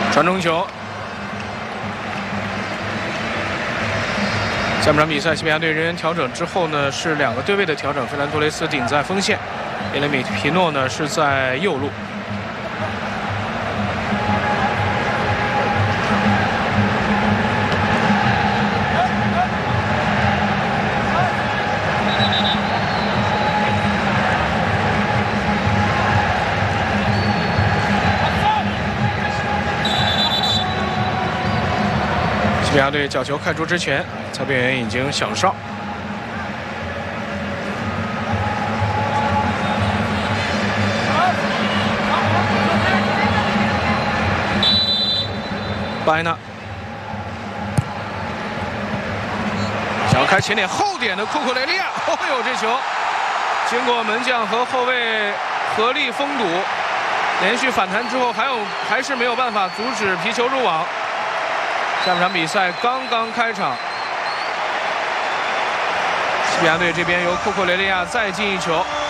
传中球。下半场比赛，西班牙队人员调整之后呢，是2个对位的调整。费兰托雷斯顶在锋线，耶雷米皮诺呢是在右路。西班牙队角球开出之前，裁判员已经响哨。巴埃纳想要开前点后点的库库雷利亚，哦呦，这球经过门将和后卫合力封堵，连续反弹之后，还是没有办法阻止皮球入网。下半场比赛刚刚开场，西班牙队这边由库库雷利亚再进一球。